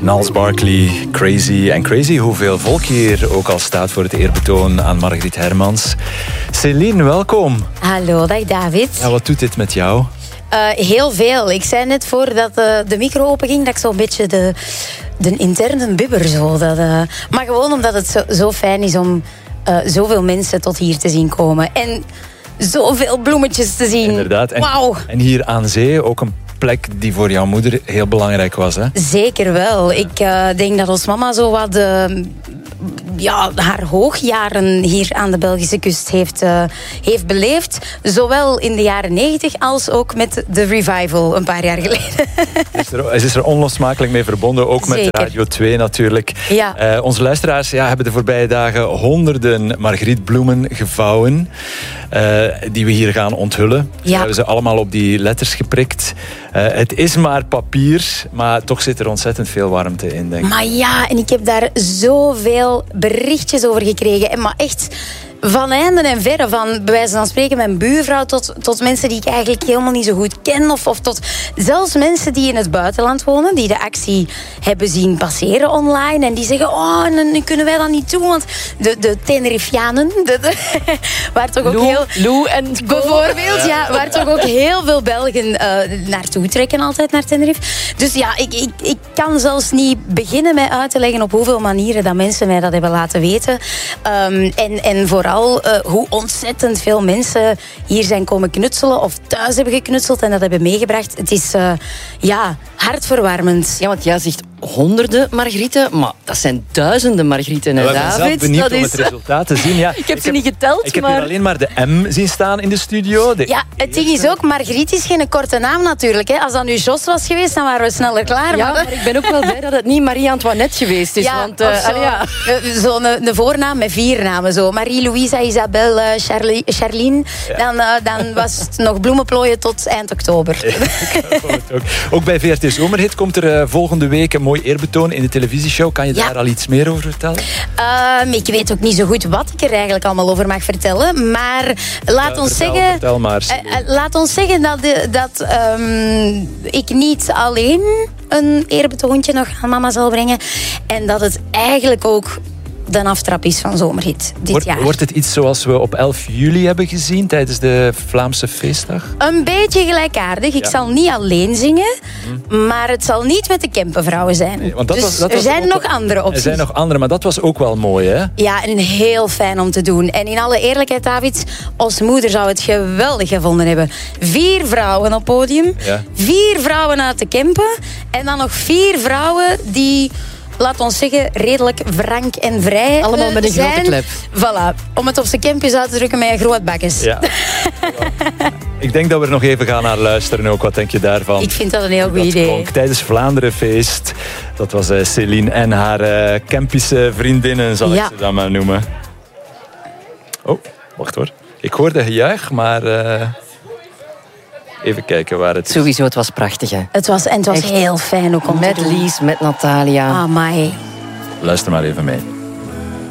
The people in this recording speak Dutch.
Gnals Barkley, Crazy. En crazy hoeveel volk hier ook al staat voor het eerbetoon aan Margriet Hermans. Céline, welkom. Hallo, dag David. Ja, wat doet dit met jou? Heel veel. Ik zei net voordat de micro openging dat ik zo'n beetje de interne bibber zo. Maar gewoon omdat het zo fijn is om zoveel mensen tot hier te zien komen. En zoveel bloemetjes te zien. Inderdaad. Wauw. En hier aan zee ook een plek die voor jouw moeder heel belangrijk was, hè? Zeker wel. Ik denk dat ons mama zo wat haar hoogjaren hier aan de Belgische kust heeft beleefd. Zowel in de jaren 90 als ook met de revival een paar jaar geleden. Ze is er onlosmakelijk mee verbonden, ook met Radio 2 natuurlijk. Ja. Onze luisteraars hebben de voorbije dagen honderden Margrietbloemen gevouwen. Die we hier gaan onthullen. Ja. We hebben ze allemaal op die letters geprikt. Het is maar papier, maar toch zit er ontzettend veel warmte in, denk ik. Maar ja, en ik heb daar zoveel berichtjes over gekregen. Maar echt van einden en verre. Van bij wijze van spreken mijn buurvrouw tot mensen die ik eigenlijk helemaal niet zo goed ken. Of tot zelfs mensen die in het buitenland wonen. Die de actie hebben zien passeren online. En die zeggen, oh, nu kunnen wij dat niet doen. Want de Tenerifianen, waar toch ook Lou en bijvoorbeeld, waar toch ook heel veel Belgen naartoe trekken altijd naar Tenerife. Dus ja, ik kan zelfs niet beginnen met uit te leggen op hoeveel manieren dat mensen mij dat hebben laten weten. En vooral hoe ontzettend veel mensen hier zijn komen knutselen of thuis hebben geknutseld en dat hebben meegebracht. Het is hartverwarmend. Ja, want jij zegt honderden Margrieten, maar dat zijn duizenden Margrieten. Ik ben zelf benieuwd om het resultaat te zien. Ja, ik heb ze niet geteld, ik heb hier alleen maar de M zien staan in de studio. Het ding is ook, Margriet is geen korte naam natuurlijk. Hè. Als dat nu Jos was geweest, dan waren we sneller klaar. Ja, maar ik ben ook wel blij dat het niet Marie-Antoinette geweest is. Ja, want, zo'n voornaam met 4 namen. Zo. Marie-Louisa, Isabelle, Charlene. Ja. Dan was het nog bloemenplooien tot eind oktober. Ja, ook bij VRT Zomerhit komt er volgende week een mooi eerbetoon in de televisieshow. Kan je daar al iets meer over vertellen? Ik weet ook niet zo goed wat ik er eigenlijk allemaal over mag vertellen. Maar laat ons zeggen dat ik niet alleen een eerbetoontje nog aan mama zal brengen. En dat het eigenlijk ook de aftrap is van Zomerhit dit jaar. Wordt het iets zoals we op 11 juli hebben gezien tijdens de Vlaamse feestdag? Een beetje gelijkaardig. Ik zal niet alleen zingen, maar het zal niet met de Kempenvrouwen zijn. Nee, want er zijn nog andere opties. Er zijn nog andere, maar dat was ook wel mooi, hè? Ja, en heel fijn om te doen. En in alle eerlijkheid, David, ons moeder zou het geweldig gevonden hebben. 4 vrouwen op podium, 4 vrouwen uit de Kempen en dan nog 4 vrouwen die, laat ons zeggen, redelijk frank en vrij allemaal met een zijn. grote klep. Voilà. Om het op zijn campus uit te drukken met een groot bakjes. Ja. Ik denk dat we er nog even gaan naar luisteren ook. Wat denk je daarvan? Ik vind dat een heel goed idee. Tijdens Vlaanderenfeest. Dat was Céline en haar Kempische vriendinnen, zal ik ze dan maar noemen. Oh, wacht hoor. Ik hoorde gejuich, maar even kijken waar het is. Sowieso, het was prachtig, hè? Het was heel fijn ook om met Lies, met Natalia. Amai. Luister maar even mee.